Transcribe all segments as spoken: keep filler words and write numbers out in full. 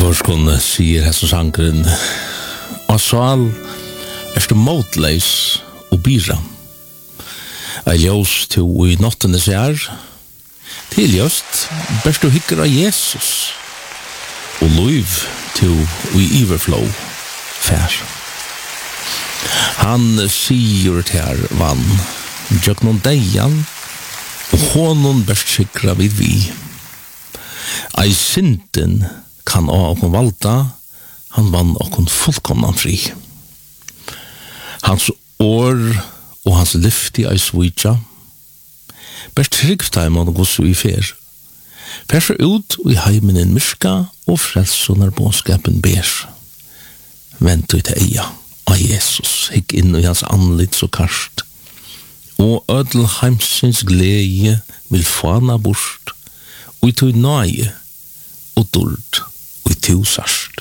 Forskon sier hessa sangren Asal er du motleis og bira Ei ljós til i nottene ser Til just Berst du hikker av Jesus Og loiv til i iverflow Fær Han sier til vann Jøk noen deian Og honon berst sikra vid vi Ei synden kan av okon valda Han vann okon fullkomnan fri Hans år og hans lyft i ei svitja Bert tryggsteg man gos i fer Perser ut og i heimen en myrska Og frelsonar båskapen ber Vent ut eia av Jesus Hikk inn i hans anlitt så karst Og ødel heimsins glede Vil fana bort Og i tog nøye Og dord Og i tog sarst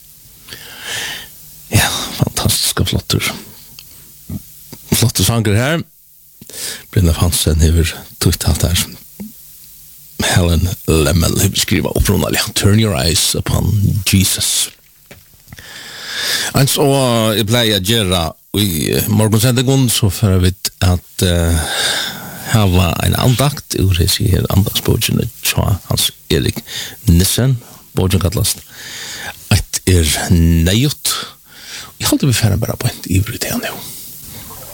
Ja, fantastiska flotter Flotte sanger her Brynda Hansen hever tutt alt her Helen Lemmel hever skriva opprunalig Turn your eyes upon Jesus En så jeg blei a gjerra i morgonsendingon så fyrir vi at uh, hava en andakt ur hesi her andaktsbogene tja Hans Erik Nissen bogen kallast et er neiut jeg halte vi fyrir bara på en ivrig til han jo